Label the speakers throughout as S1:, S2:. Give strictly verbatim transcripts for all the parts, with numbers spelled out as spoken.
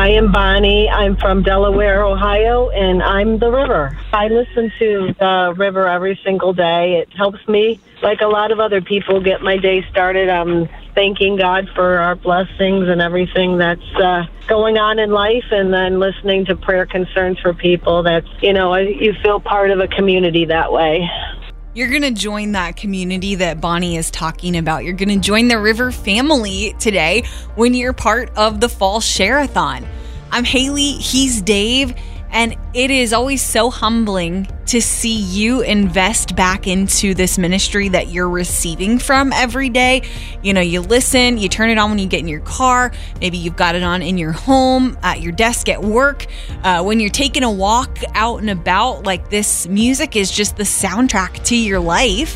S1: I am Bonnie. I'm from Delaware, Ohio, and I'm the river. I listen to the river every single day. It helps me, like a lot of other people, get my day started. I'm thanking God for our blessings and everything that's uh, going on in life, and then listening to prayer concerns for people. That's, you know, you feel part of a community that way.
S2: You're going to join that community that Bonnie is talking about. You're going to join the River family today when you're part of the Fall Share-a-thon. I'm Haley, he's Dave, and it is always so humbling to see you invest back into this ministry that you're receiving from every day. You know, you listen, you turn it on when you get in your car. Maybe you've got it on in your home, at your desk at work. Uh, when you're taking a walk out and about, like, this music is just the soundtrack to your life.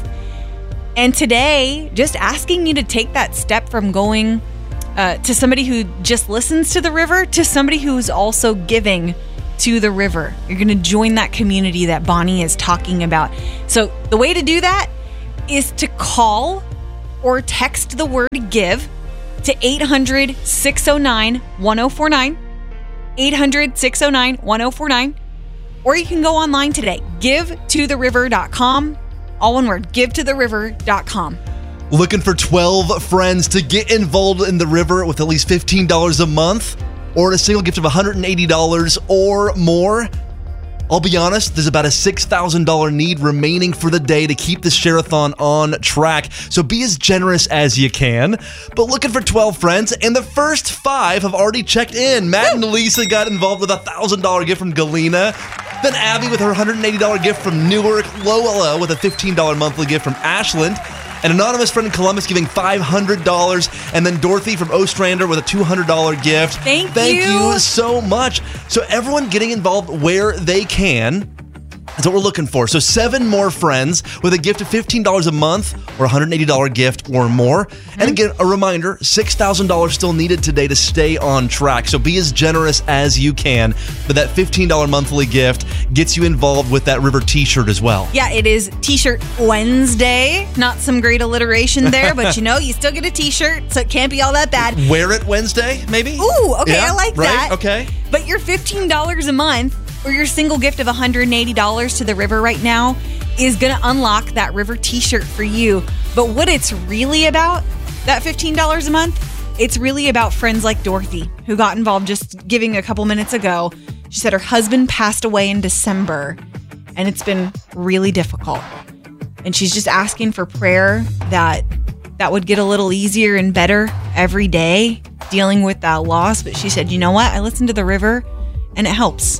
S2: And today, just asking you to take that step from going uh, to somebody who just listens to the river to somebody who's also giving to the river. You're going to join that community that Bonnie is talking about. So the way to do that is to call or text the word give to eight hundred, six oh nine, one oh four nine, eight hundred, six oh nine, one oh four nine, or you can go online today, give to the river dot com, all one word, give to the river dot com.
S3: Looking for twelve friends to get involved in the river with at least fifteen dollars a month? Or a single gift of one hundred eighty dollars or more? I'll be honest, there's about a six thousand dollars need remaining for the day to keep this share-a-thon on track. So be as generous as you can. But looking for twelve friends, and the first five have already checked in. Matt and Lisa got involved with a one thousand dollars gift from Galena. Then Abby with her one hundred eighty dollars gift from Newark. Lowella with a fifteen dollars monthly gift from Ashland. An anonymous friend in Columbus giving five hundred dollars. And then Dorothy from Ostrander with a two hundred dollars gift.
S2: Thank,
S3: Thank
S2: you.
S3: Thank you so much. So everyone getting involved where they can. That's what we're looking for. So seven more friends with a gift of fifteen dollars a month or one hundred eighty dollars gift or more. Mm-hmm. And again, a reminder, six thousand dollars still needed today to stay on track. So be as generous as you can. But that fifteen dollars monthly gift gets you involved with that River t-shirt as well.
S2: Yeah, it is T-shirt Wednesday. Not some great alliteration there, but you know, you still get a t-shirt, so it can't be all that bad.
S3: Wear it Wednesday, maybe?
S2: Ooh, okay,
S3: yeah,
S2: I like
S3: right?
S2: that.
S3: Okay.
S2: But your fifteen dollars a month or your single gift of one hundred eighty dollars to the river right now is going to unlock that River t-shirt for you. But what it's really about, that fifteen dollars a month, it's really about friends like Dorothy, who got involved just giving a couple minutes ago. She said her husband passed away in December, and it's been really difficult. And she's just asking for prayer that that would get a little easier and better every day dealing with that loss. But she said, you know what? I listened to the river, and it helps.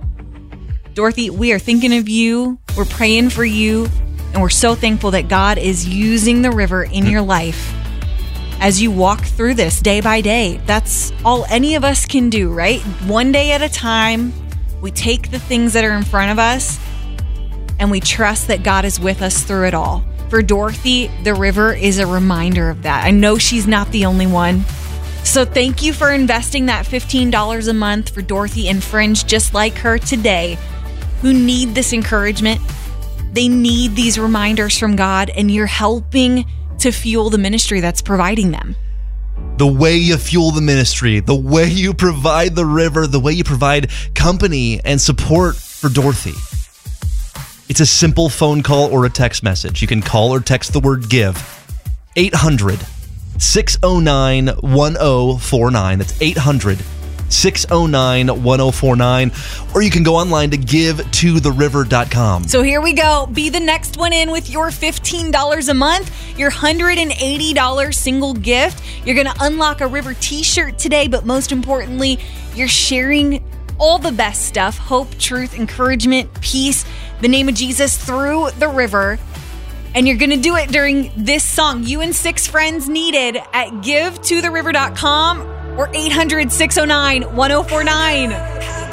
S2: Dorothy, we are thinking of you. We're praying for you. And we're so thankful that God is using the river in your life as you walk through this day by day. That's all any of us can do, right? One day at a time, we take the things that are in front of us and we trust that God is with us through it all. For Dorothy, the river is a reminder of that. I know she's not the only one. So thank you for investing that fifteen dollars a month for Dorothy and friends just like her today who need this encouragement. They need these reminders from God, and you're helping to fuel the ministry that's providing them.
S3: The way you fuel the ministry, the way you provide the river, the way you provide company and support for Dorothy. It's a simple phone call or a text message. You can call or text the word give. eight hundred, six oh nine, one oh four nine. That's eight hundred, six oh nine, one oh four nine. Or you can go online to give to the river dot com.
S2: So here we go. Be the next one in with your fifteen dollars a month, your one hundred eighty dollars single gift. You're going to unlock a River t-shirt today, but most importantly, you're sharing all the best stuff: hope, truth, encouragement, peace, the name of Jesus through the river. And you're going to do it during this song, You and Six Friends Needed, at give to the river dot com or eight hundred, six oh nine, one oh four nine.